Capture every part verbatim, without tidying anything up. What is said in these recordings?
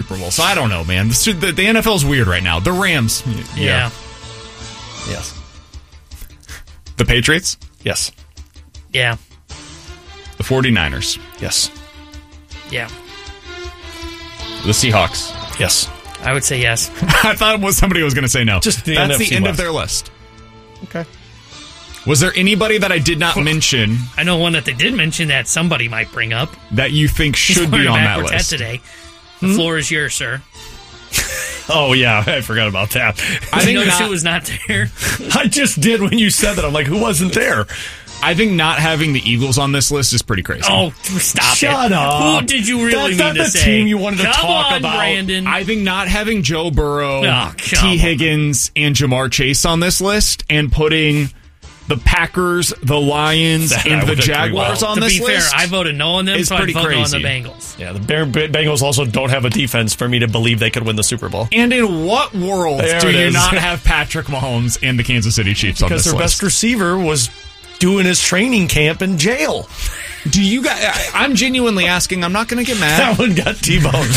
Super Bowl. So I don't know, man. The, the, the N F L is weird right now. The Rams. Yeah. yeah. Yes. The Patriots? Yes. Yeah. The 49ers? Yes. Yeah. The Seahawks? Yes. I would say yes. I thought it was somebody was going to say no. Just the That's N F C the end West. of their list. Okay. Was there anybody that I did not mention I know one that they did mention that somebody might bring up. that you think He's should be learning on that backwards list? today. The hmm? floor is yours, sir. Oh, yeah. I forgot about that. I Did think you notice not, who was not there? I just did when you said that. I'm like, who wasn't there? I think not having the Eagles on this list is pretty crazy. Oh, stop Shut it. up. Who did you really That's mean not to the say? team you wanted to Come talk on, about. Brandon. I think not having Joe Burrow, Oh, T. come on. Higgins, and Jamar Chase on this list and putting the Packers, the Lions, That I and the would agree Jaguars with. on to this be list. fair, I voted no on them, is so I pretty voted no on the crazy. Bengals. Yeah, the Bear, Bengals also don't have a defense for me to believe they could win the Super Bowl. And in what world There do it you is. not have Patrick Mahomes and the Kansas City Chiefs on Because this their list? best receiver was doing his training camp in jail. Do you guys? I, I'm genuinely asking. I'm not going to get mad. That one got T-boned.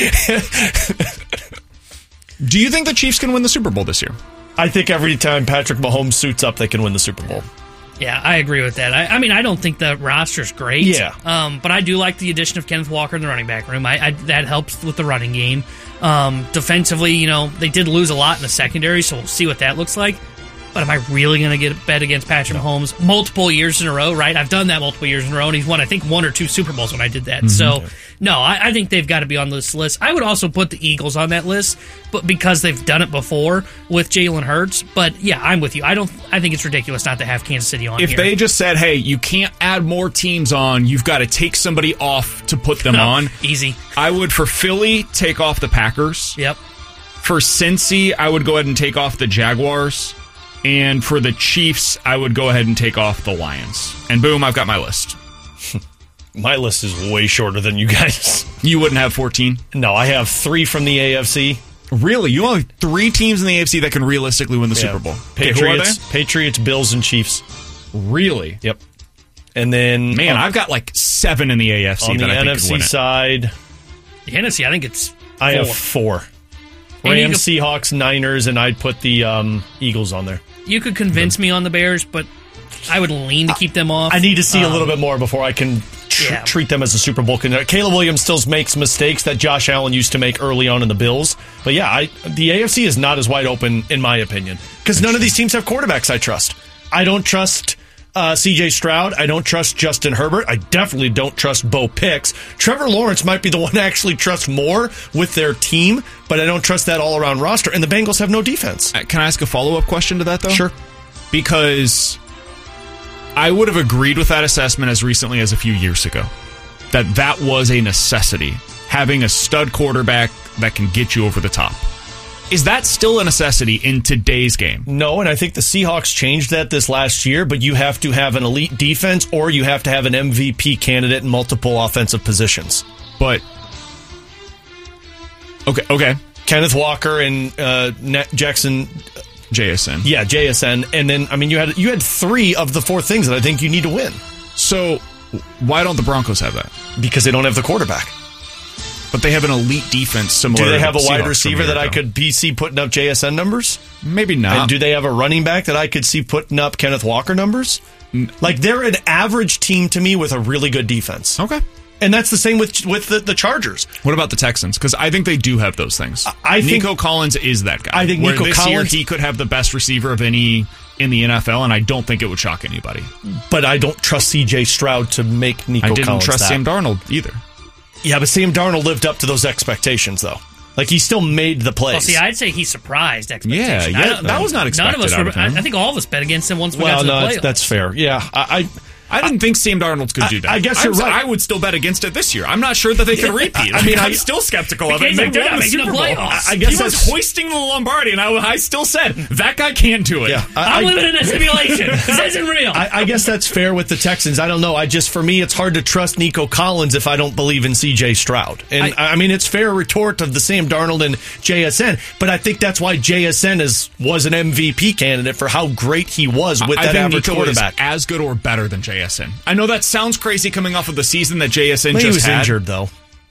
Do you think the Chiefs can win the Super Bowl this year? I think every time Patrick Mahomes suits up, they can win the Super Bowl. Yeah, I agree with that. I, I mean, I don't think the roster's great. Yeah. Um, but I do like the addition of Kenneth Walker in the running back room. I, I that helps with the running game. Um, defensively, you know, they did lose a lot in the secondary, so we'll see what that looks like. But am I really going to get a bet against Patrick Mahomes multiple years in a row, right? I've done that multiple years in a row, and he's won, I think, one or two Super Bowls when I did that. Mm-hmm. So, no, I, I think they've got to be on this list. I would also put the Eagles on that list, but because they've done it before with Jalen Hurts. But, yeah, I'm with you. I don't. I think it's ridiculous not to have Kansas City on If here. they just said, hey, you can't add more teams on, you've got to take somebody off to put them No, on. Easy. I would, for Philly, take off the Packers. Yep. For Cincy, I would go ahead and take off the Jaguars. And for the Chiefs, I would go ahead and take off the Lions. And boom, I've got my list. My list is way shorter than you guys. You wouldn't have fourteen? No, I have three from the A F C. Really? You only have three teams in the A F C that can realistically win the Yeah. Super Bowl. Patriots, Okay, who are they? Patriots, Bills, and Chiefs. Really? Yep. And then Man, on, I've got like seven in the A F C on that the I think N F could C win it. side, The N F C, I think it's I have four. four. And you Rams, could- Seahawks, Niners, and I'd put the um, Eagles on there. You could convince me on the Bears, but I would lean to keep them off. I need to see Um, a little bit more before I can tr- yeah. treat them as a Super Bowl contender. Caleb Williams still makes mistakes that Josh Allen used to make early on in the Bills. But yeah, I, the A F C is not as wide open, in my opinion, because none of these teams have quarterbacks I trust. I don't trust uh, C J Stroud. I don't trust Justin Herbert. I definitely don't trust Bo Picks. Trevor Lawrence might be the one I actually trust more with their team, but I don't trust that all-around roster. And the Bengals have no defense. Uh, Can I ask a follow-up question to that, though? Sure. Because I would have agreed with that assessment as recently as a few years ago, that that was a necessity, having a stud quarterback that can get you over the top. Is that still a necessity in today's game? No, and I think the Seahawks changed that this last year, but you have to have an elite defense or you have to have an M V P candidate in multiple offensive positions. But, okay, okay. Kenneth Walker and uh, Nat Jackson, J S N. yeah, J S N, and then I mean you had you had three of the four things that I think you need to win So, why don't the Broncos have that? because they don't have the quarterback. But they have an elite defense similar Do they to have a the wide Seahawks from receiver a year that I ago. could be see putting up J S N numbers? Maybe not. And do they have a running back that I could see putting up Kenneth Walker numbers? Like they're an average team to me with a really good defense. Okay. And that's the same with with the, the Chargers. What about the Texans? Because I think they do have those things. I think- Nico Collins is that guy. I think Where Nico this Collins- year he could have the best receiver of any in the N F L, and I don't think it would shock anybody. But I don't trust C J Stroud to make Nico I didn't Collins trust that. Sam Darnold either. Yeah, but Sam Darnold lived up to those expectations, though. Like, he still made the plays. Well, see, I'd say he surprised expectations. Yeah, I yeah, don't- that was not None of expected us out were. of him. I, I think all of us bet against him once we well, got to no, the that's, playoffs. that's fair. Yeah, I, I didn't think Sam Darnold could do that. I guess I'm you're so- right. I would still bet against it this year. I'm not sure that they can repeat. I mean, I'm I- still skeptical of it. Because They they're won not the making the Super Bowl. playoffs. I, I guess guess he was that's- hoisting the Lombardi, and I, I still said that guy can't do it. yeah, I'm I, living in a simulation. This isn't real. I, I guess that's fair with the Texans. I don't know. I just, for me, it's hard to trust Nico Collins if I don't believe in C J Stroud. And I, I mean, it's fair retort of the Sam Darnold and J S N, but I think that's why J S N is was an M V P candidate for how great he was with I that think average Nico quarterback. is as good or better than J S N. I know that sounds crazy coming off of the season that J S N He just was had. injured, though.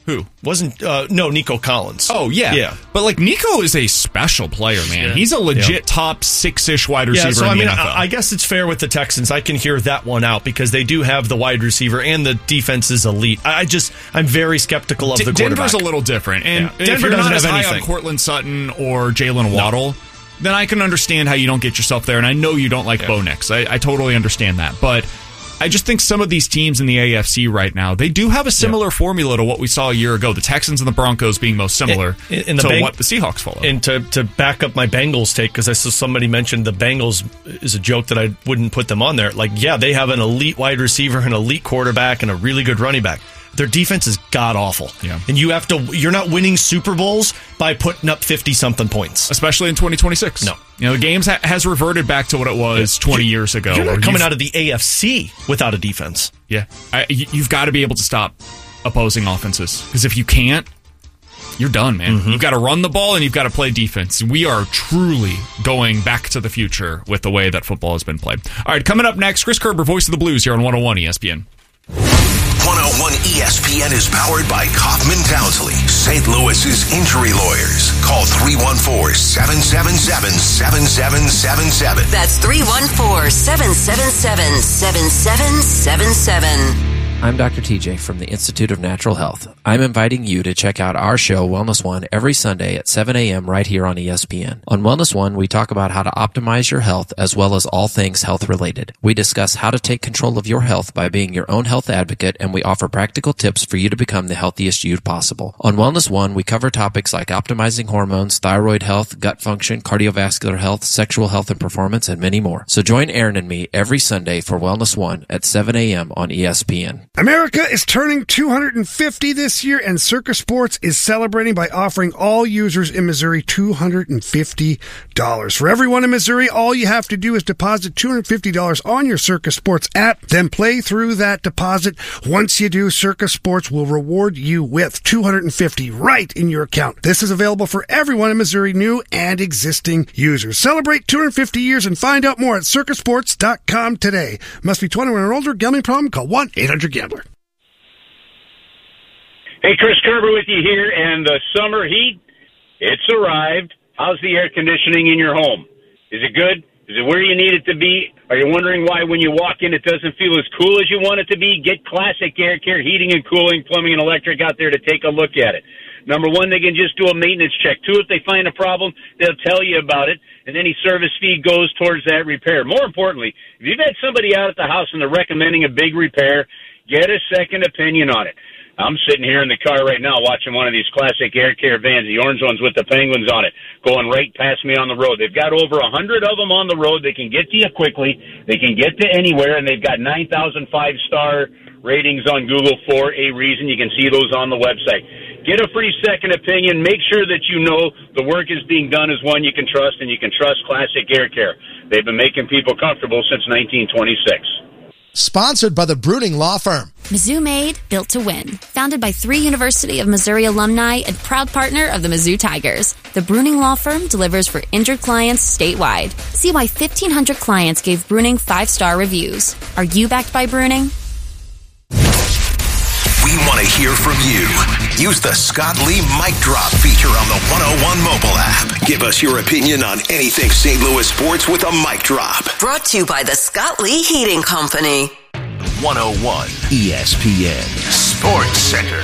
Who? Wasn't, uh, no, Nico Collins. Oh, yeah. Yeah. But, like, Nico is a special player, man. Yeah. He's a legit Yeah. top six-ish wide receiver Yeah, so in I the mean, N F L. I, I guess it's fair with the Texans. I can hear that one out because they do have the wide receiver and the defense is elite. I, I just, I'm very skeptical of D- the quarterback. Denver's a little different. And Yeah. if Denver you're doesn't not as have high on anything. Cortland Sutton or Jalen Waddle, then I can understand how you don't get yourself there. And I know you don't like Yeah. Bo Nix. I, I totally understand that. But I just think some of these teams in the A F C right now, they do have a similar yeah. formula to what we saw a year ago. The Texans and the Broncos being most similar in, in the to Bang- what the Seahawks follow. And to, to back up my Bengals take, because I saw somebody mentioned the Bengals is a joke that I wouldn't put them on there. Like, yeah, they have an elite wide receiver, an elite quarterback, and a really good running back. Their defense is god-awful. Yeah. And you have to, you're not winning Super Bowls by putting up fifty-something points. Especially in twenty twenty-six. No. You know, the game ha- has reverted back to what it was twenty you're, years ago. You're not coming out of the A F C without a defense. Yeah. I, you've got to be able to stop opposing offenses. Because if you can't, you're done, man. Mm-hmm. You've got to run the ball and you've got to play defense. We are truly going back to the future with the way that football has been played. All right, coming up next, Chris Kerber, voice of the Blues here on one oh one E S P N. one oh one E S P N is powered by Kaufman Townsley, Saint Louis's injury lawyers. Call three one four, seven seven seven, seven seven seven seven. That's three one four, seven seven seven, seven seven seven seven. I'm Doctor T J from the Institute of Natural Health. I'm inviting you to check out our show, Wellness One, every Sunday at seven a.m. right here on E S P N. On Wellness One, we talk about how to optimize your health as well as all things health-related. We discuss how to take control of your health by being your own health advocate, and we offer practical tips for you to become the healthiest you possible. On Wellness One, we cover topics like optimizing hormones, thyroid health, gut function, cardiovascular health, sexual health and performance, and many more. So join Aaron and me every Sunday for Wellness One at seven a.m. on E S P N. America is turning two hundred fifty this year, and Circus Sports is celebrating by offering all users in Missouri two hundred fifty dollars. For everyone in Missouri, all you have to do is deposit two hundred fifty dollars on your Circus Sports app, then play through that deposit. Once you do, Circus Sports will reward you with two hundred fifty dollars right in your account. This is available for everyone in Missouri, new and existing users. Celebrate two hundred fifty years and find out more at circus sports dot com today. Must be twenty-one or older. Gambling problem? Call one eight hundred gambler. Hey, Chris Kerber with you here, and the summer heat, it's arrived. How's the air conditioning in your home? Is it good? Is it where you need it to be? Are you wondering why when you walk in it doesn't feel as cool as you want it to be? Get Classic Air Care Heating and Cooling, Plumbing and Electric out there to take a look at it. Number one, they can just do a maintenance check. Two, if they find a problem, they'll tell you about it, and any service fee goes towards that repair. More importantly, if you've had somebody out at the house and they're recommending a big repair, get a second opinion on it. I'm sitting here in the car right now watching one of these Classic Air Care vans, the orange ones with the penguins on it, going right past me on the road. They've got over a hundred of them on the road. They can get to you quickly. They can get to anywhere, and they've got nine thousand five-star ratings on Google for a reason. You can see those on the website. Get a free second opinion. Make sure that you know the work is being done as one you can trust, and you can trust Classic Air Care. They've been making people comfortable since nineteen twenty-six. Sponsored by the Bruning Law Firm. Mizzou Made, built to win. Founded by three University of Missouri alumni and proud partner of the Mizzou Tigers. The Bruning Law Firm delivers for injured clients statewide. See why fifteen hundred clients gave Bruning five-star reviews. Are you backed by Bruning? We want to hear from you. Use the Scott Lee Mic Drop feature on the one oh one mobile app. Give us your opinion on anything Saint Louis sports with a mic drop. Brought to you by the Scott Lee Heating Company. one oh one E S P N Sports Center.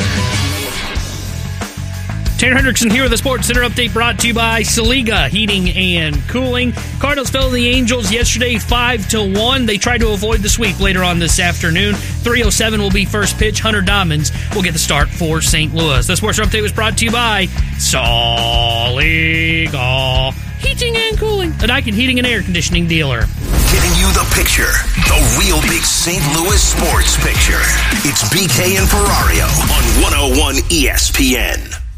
Tanner Hendrickson here with the Sports Center update brought to you by Saliga Heating and Cooling. Cardinals fell to the Angels yesterday five to one. They tried to avoid the sweep later on this afternoon. three oh seven will be first pitch. Hunter Dommins will get the start for Saint Louis. The Sports Center update was brought to you by Saliga Heating and Cooling, a Daikin heating and air conditioning dealer. Giving you the picture, the real big Saint Louis sports picture. It's B K and Ferrario on one oh one E S P N.